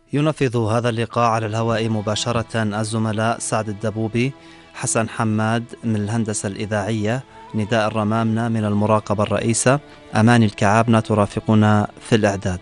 ينفذ هذا اللقاء على الهواء مباشرة الزملاء سعد الدبوبي، حسن حماد من الهندسة الإذاعية، نداء الرمامنة من المراقبة الرئيسة، أماني الكعابنة ترافقنا في الإعداد.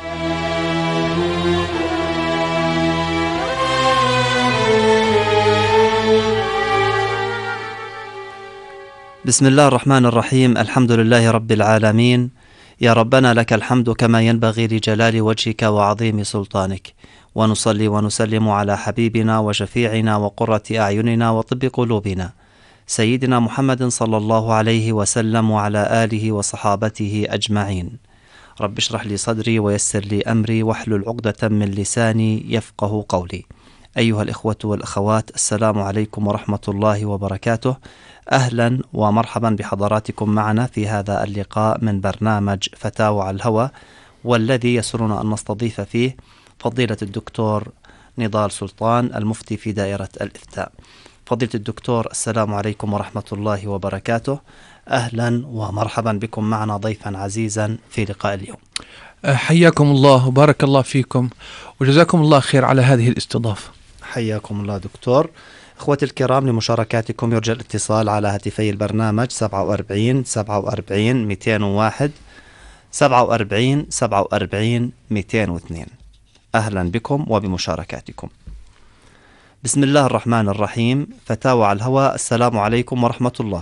بسم الله الرحمن الرحيم. الحمد لله رب العالمين. يا ربنا لك الحمد كما ينبغي لجلال وجهك وعظيم سلطانك، ونصلي ونسلم على حبيبنا وشفيعنا وقرة أعيننا وطب قلوبنا سيدنا محمد صلى الله عليه وسلم وعلى آله وصحابته أجمعين. رب اشرح لي صدري ويسر لي أمري واحلل عقدة من لساني يفقه قولي. أيها الإخوة والأخوات، السلام عليكم ورحمة الله وبركاته. أهلا ومرحبا بحضراتكم معنا في هذا اللقاء من برنامج فتاوى على الهوى، والذي يسرنا أن نستضيف فيه فضيلة الدكتور نضال سلطان المفتي في دائرة الإفتاء. فضيلة الدكتور، السلام عليكم ورحمة الله وبركاته. أهلا ومرحبا بكم معنا ضيفا عزيزا في لقاء اليوم. حياكم الله وبارك الله فيكم وجزاكم الله خير على هذه الاستضافة. حياكم الله دكتور. أخوتي الكرام، لمشاركاتكم يرجى الاتصال على هاتفي البرنامج 47 47 201 47 47 202. أهلا بكم وبمشاركاتكم. بسم الله الرحمن الرحيم. فتاوى على الهوى. السلام عليكم ورحمة الله.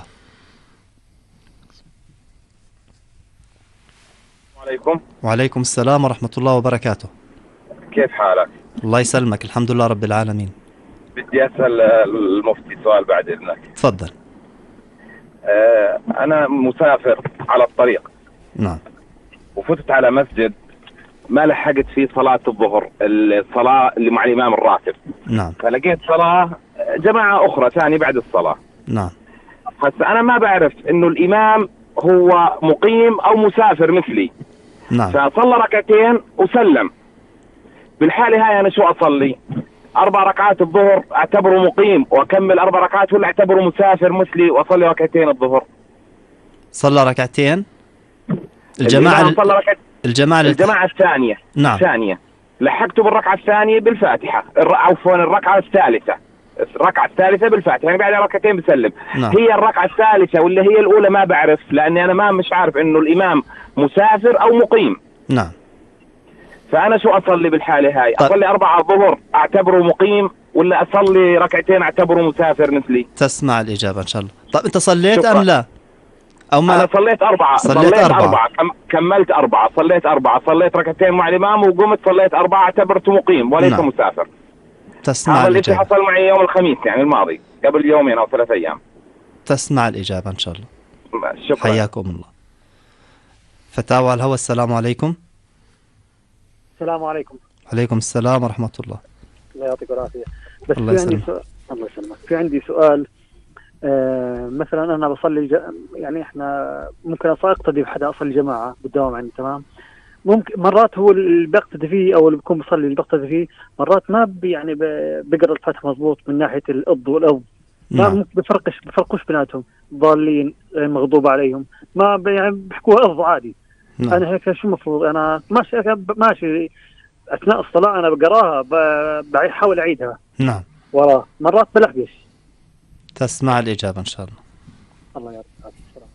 وعليكم السلام ورحمة الله وبركاته. كيف حالك؟ الله يسلمك، الحمد لله رب العالمين. بدي أسأل المفتي سؤال بعد إذنك. تفضل. أنا مسافر على الطريق. نعم. وفتت على مسجد ما لحقت فيه صلاة الظهر، الصلاة اللي مع الإمام الراتب. نعم. فلقيت صلاة جماعة أخرى ثاني بعد الصلاة. نعم. هسه أنا ما بعرف إنه الإمام هو مقيم أو مسافر مثلي. نعم. فصلى ركعتين وسلم. بالحالة هاي أنا شو أصلي؟ 4 ركعات الظهر اعتبره مقيم واكمل 4 ركعات، ولا اعتبره مسافر مثلي واصلي ركعتين الظهر؟ صلى ركعتين. الجماعة الثانية. نعم. الثانية لحقته بالركعة الثانية بالفاتحة، عفوا الركعة الثالثة. الركعة الثالثة بالفاتحة، يعني بعد ركعتين بسلم. نعم. هي الركعة الثالثة ولا هي الأولى ما بعرف، لأني أنا مش عارف إنه الإمام مسافر أو مقيم. نعم. فأنا شو أصلي بالحالة هاي؟ أصلي 4 ظهر أعتبره مقيم، ولا أصلي ركعتين أعتبره مسافر مثلي؟ تسمع الإجابة إن شاء الله. طب أنت صليت شكرا. أم لا؟ أو ما أنا صليت 4. صليت 4. كملت 4. صليت 4. صليت ركعتين مع الإمام وقمت صليت 4، اعتبرته مقيم وليس نعم. مسافر. تسمع هذا اللي الإجابة. حصل معي يوم الخميس يعني الماضي، قبل يومين أو 3 أيام. تسمع الإجابة إن شاء الله. شكرا. حياكم الله. فتاوى على الهوى. السلام عليكم. السلام عليكم. عليكم السلام ورحمة الله. الله يعطيك العافية. بس الله في عندي الله يسلمك. في عندي سؤال. مثلا أنا بصلي يعني إحنا ممكن أقتدي بحدا، أصلي جماعة بالدوام عندي، تمام. ممكن مرات هو اللي بقتدي فيه أو اللي بكون بصلي اللي بقتدي فيه مرات ما يعني بقرأ الفاتحة مضبوط من ناحية الأض والأض. ما نعم. بفرقش بيناتهم، ضالين، مغضوب عليهم، ما يعني بيحكوها أض عادي. نعم. أنا هيك شو المفروض؟ أنا ماشي أثناء الصلاة أنا بقراها، بحاول أعيدها. نعم. وراه مرات بلحقش. تسمع الإجابة إن شاء الله. الله يعطيك السلام.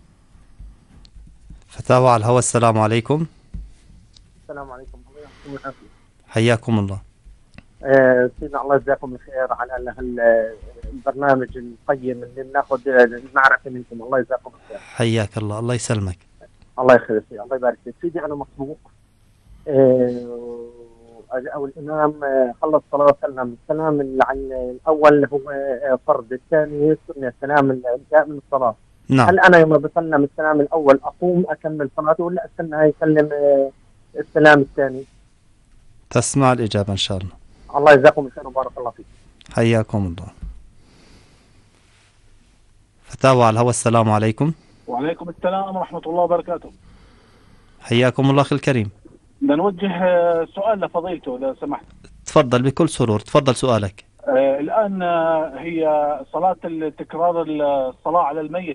فتاوى على الهوى. السلام عليكم. السلام عليكم. الله يعطيكم العافية. حياكم الله. سيدنا الله يجزاكم الخير على البرنامج القيم اللي بناخذ معرفة منكم. الله يجزاكم الخير. حياك الله. الله يسلمك. الله يخليك. الله يبارك فيك. سيدي أنا مسبوق أو الإمام خلص صلاة سلم. السلام الأول هو فرض، الثاني سنة، السلام الانتهاء من الصلاة. نعم. هل أنا يوم بسلم السلام الأول أقوم أكمل صلاته، ولا أستنى يسلم السلام الثاني؟ تسمع الإجابة إن شاء الله. الله يجزاكم الخير وبارك الله فيك. حياكم الله. فتاوى على الهوى. السلام عليكم. وعليكم السلام ورحمة الله وبركاته. حياكم الله أخي الكريم. بدنا نوجه سؤال لفضيلته لو سمحت. تفضل بكل سرور. تفضل سؤالك. الآن هي صلاة تكرار الصلاة على الميت